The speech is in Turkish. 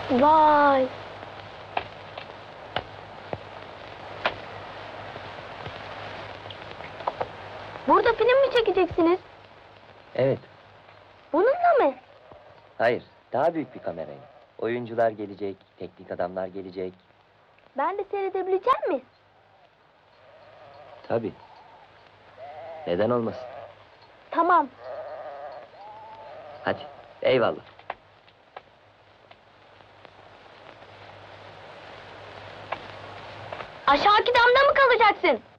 Vay! Burada film mi çekeceksiniz? Evet, Bununla mı? hayır. Daha büyük bir kamerayla. Oyuncular gelecek, teknik adamlar gelecek. Ben de seyredebilecek miyim? Tabii. Neden olmasın? Tamam. Hadi, eyvallah. Aşağıki damda mı kalacaksın?